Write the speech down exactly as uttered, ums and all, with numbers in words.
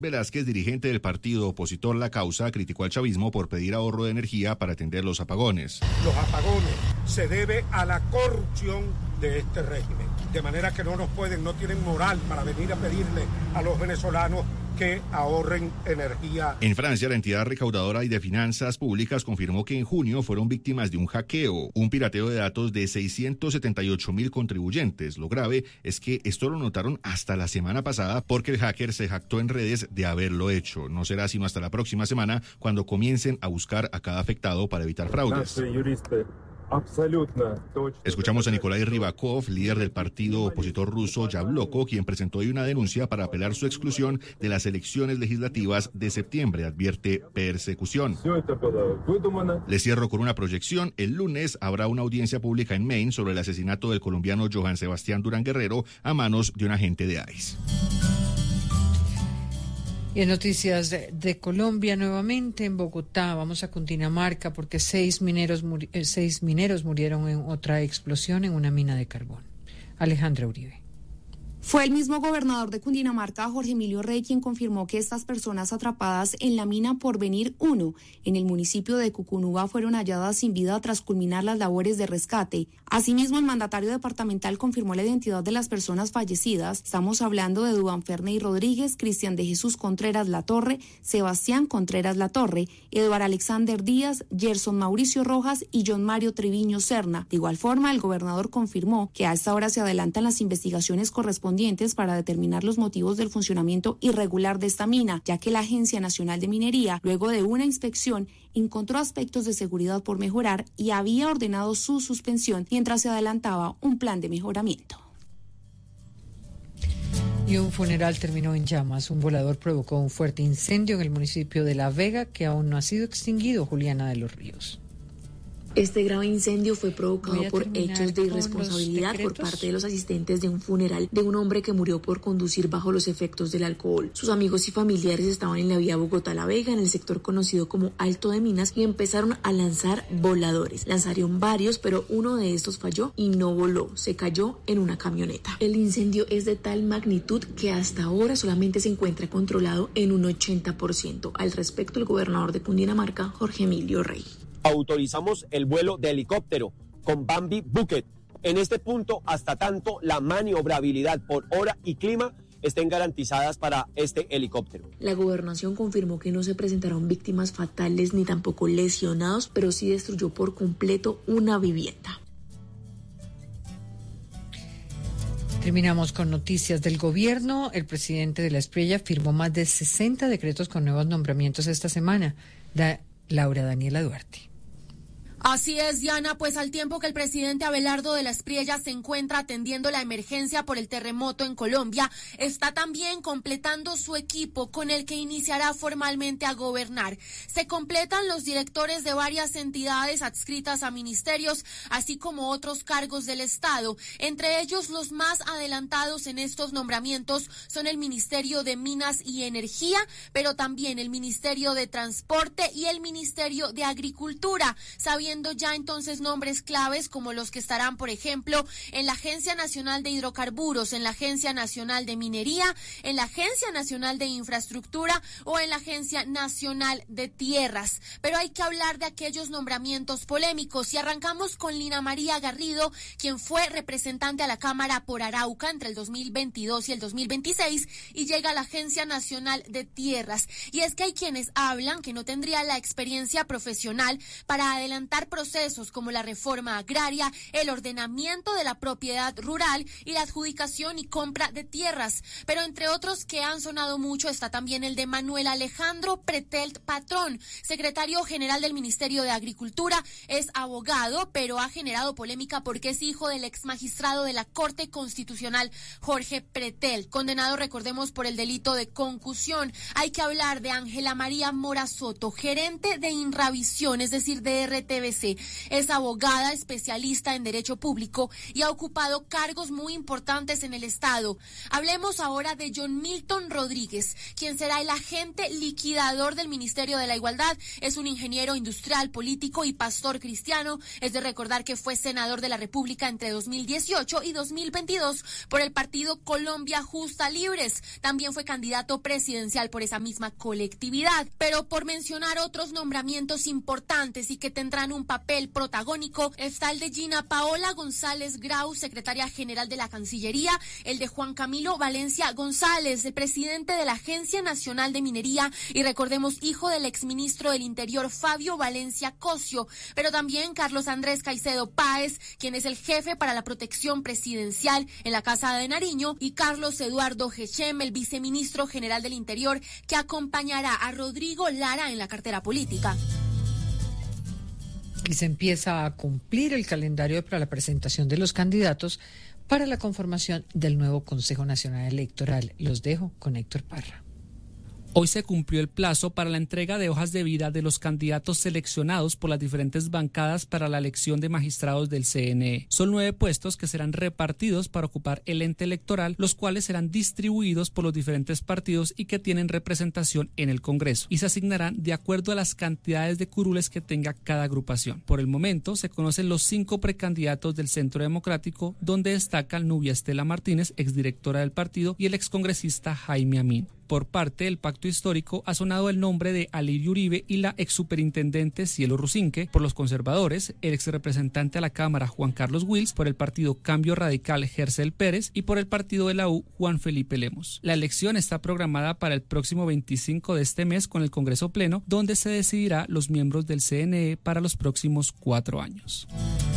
Velázquez, dirigente del partido opositor La Causa, criticó al chavismo por pedir ahorro de energía para atender los apagones. Los apagones se debe a la corrupción de este régimen, de manera que no nos pueden, no tienen moral para venir a pedirle a los venezolanos que ahorren energía. En Francia, la entidad recaudadora y de finanzas públicas confirmó que en junio fueron víctimas de un hackeo, un pirateo de datos de seiscientos setenta y ocho mil contribuyentes. Lo grave es que esto lo notaron hasta la semana pasada porque el hacker se jactó en redes de haberlo hecho. No será sino hasta la próxima semana cuando comiencen a buscar a cada afectado para evitar fraudes. Escuchamos a Nikolai Rybakov, líder del partido opositor ruso Yabloko, quien presentó hoy una denuncia para apelar su exclusión de las elecciones legislativas de septiembre. Advierte persecución. Le cierro con una proyección. El lunes habrá una audiencia pública en Maine sobre el asesinato del colombiano Johan Sebastián Durán Guerrero a manos de un agente de ICE. Y en noticias de, de Colombia, nuevamente en Bogotá, vamos a Cundinamarca porque seis mineros, muri- eh, seis mineros murieron en otra explosión en una mina de carbón. Alejandra Uribe. Fue el mismo gobernador de Cundinamarca, Jorge Emilio Rey, quien confirmó que estas personas atrapadas en la mina Porvenir uno, en el municipio de Cucunuba, fueron halladas sin vida tras culminar las labores de rescate. Asimismo, el mandatario departamental confirmó la identidad de las personas fallecidas. Estamos hablando de Duván Ferney Rodríguez, Cristian de Jesús Contreras Latorre, Sebastián Contreras Latorre, Eduardo Alexander Díaz, Gerson Mauricio Rojas y John Mario Triviño Serna. De igual forma, el gobernador confirmó que a esta hora se adelantan las investigaciones correspondientes para determinar los motivos del funcionamiento irregular de esta mina, ya que la Agencia Nacional de Minería, luego de una inspección, encontró aspectos de seguridad por mejorar y había ordenado su suspensión mientras se adelantaba un plan de mejoramiento. Y un funeral terminó en llamas. Un volador provocó un fuerte incendio en el municipio de La Vega que aún no ha sido extinguido. Juliana de los Ríos. Este grave incendio fue provocado por hechos de irresponsabilidad por parte de los asistentes de un funeral de un hombre que murió por conducir bajo los efectos del alcohol. Sus amigos y familiares estaban en la vía Bogotá-La Vega, en el sector conocido como Alto de Minas, y empezaron a lanzar voladores. Lanzaron varios, pero uno de estos falló y no voló, se cayó en una camioneta. El incendio es de tal magnitud que hasta ahora solamente se encuentra controlado en un ochenta por ciento. Al respecto, el gobernador de Cundinamarca, Jorge Emilio Rey. Autorizamos el vuelo de helicóptero con Bambi Bucket. En este punto, hasta tanto la maniobrabilidad por hora y clima estén garantizadas para este helicóptero. La gobernación confirmó que no se presentaron víctimas fatales ni tampoco lesionados, pero sí destruyó por completo una vivienda. Terminamos con noticias del gobierno. El presidente de la Espriella firmó más de sesenta decretos con nuevos nombramientos esta semana. Da Laura Daniela Duarte. Así es, Diana, pues al tiempo que el presidente Abelardo de la Espriella se encuentra atendiendo la emergencia por el terremoto en Colombia, está también completando su equipo con el que iniciará formalmente a gobernar. Se completan los directores de varias entidades adscritas a ministerios, así como otros cargos del Estado. Entre ellos, los más adelantados en estos nombramientos son el Ministerio de Minas y Energía, pero también el Ministerio de Transporte y el Ministerio de Agricultura, sabiendo ya entonces nombres claves como los que estarán, por ejemplo, en la Agencia Nacional de Hidrocarburos, en la Agencia Nacional de Minería, en la Agencia Nacional de Infraestructura o en la Agencia Nacional de Tierras. Pero hay que hablar de aquellos nombramientos polémicos y arrancamos con Lina María Garrido, quien fue representante a la Cámara por Arauca entre el dos mil veintidós y el dos mil veintiséis y llega a la Agencia Nacional de Tierras. Y es que hay quienes hablan que no tendría la experiencia profesional para adelantar procesos como la reforma agraria, el ordenamiento de la propiedad rural y la adjudicación y compra de tierras. Pero entre otros que han sonado mucho está también el de Manuel Alejandro Pretelt Patrón, secretario general del Ministerio de Agricultura. Es abogado, pero ha generado polémica porque es hijo del ex magistrado de la Corte Constitucional, Jorge Pretelt, condenado, recordemos, por el delito de concusión. Hay que hablar de Ángela María Mora Soto, gerente de Inravisión, es decir, de R T V trece. Es abogada especialista en Derecho Público y ha ocupado cargos muy importantes en el Estado. Hablemos ahora de John Milton Rodríguez, quien será el agente liquidador del Ministerio de la Igualdad. Es un ingeniero industrial, político y pastor cristiano. Es de recordar que fue senador de la República entre dos mil dieciocho y dos mil veintidós por el partido Colombia Justa Libres. También fue candidato presidencial por esa misma colectividad. Pero por mencionar otros nombramientos importantes y que tendrán un papel protagónico, está el de Gina Paola González Grau, secretaria general de la Cancillería, el de Juan Camilo Valencia González, el presidente de la Agencia Nacional de Minería y recordemos hijo del exministro del Interior Fabio Valencia Cosio, pero también Carlos Andrés Caicedo Páez, quien es el jefe para la protección presidencial en la Casa de Nariño, y Carlos Eduardo Gechem, el viceministro general del Interior, que acompañará a Rodrigo Lara en la cartera política. Y se empieza a cumplir el calendario para la presentación de los candidatos para la conformación del nuevo Consejo Nacional Electoral. Los dejo con Héctor Parra. Hoy se cumplió el plazo para la entrega de hojas de vida de los candidatos seleccionados por las diferentes bancadas para la elección de magistrados del C N E. Son nueve puestos que serán repartidos para ocupar el ente electoral, los cuales serán distribuidos por los diferentes partidos y que tienen representación en el Congreso, y se asignarán de acuerdo a las cantidades de curules que tenga cada agrupación. Por el momento se conocen los cinco precandidatos del Centro Democrático, donde destacan Nubia Estela Martínez, exdirectora del partido, y el excongresista Jaime Amin. Por parte del Pacto Histórico ha sonado el nombre de Alirio Uribe y la exsuperintendente Cielo Rusinque. Por los conservadores, el exrepresentante a la Cámara Juan Carlos Wills, por el partido Cambio Radical Gercel Pérez y por el partido de la U Juan Felipe Lemos. La elección está programada para el próximo veinticinco de este mes con el Congreso Pleno, donde se decidirá los miembros del C N E para los próximos cuatro años.